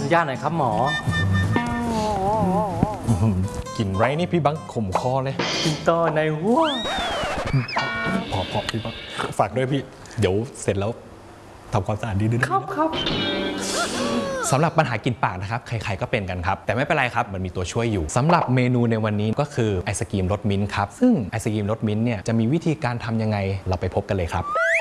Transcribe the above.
นุญาตหน่อยครับหมอกลิ่นไรนี่พี่บังข่มคอเลยกินต่อในหัวพอพี่บังฝากด้วยพี่เดี๋ยวเสร็จแล้วทำความสะอาดดีๆครับสำหรับปัญหากลิ่นปากนะครับใครๆก็เป็นกันครับแต่ไม่เป็นไรครับมันมีตัวช่วยอยู่สำหรับเมนูในวันนี้ก็คือไอศกรีมรสมิ้นท์ครับซึ่งไอศกรีมรสมิ้นท์เนี่ยจะมีวิธีการทำยังไงเราไปพบกันเลยครับ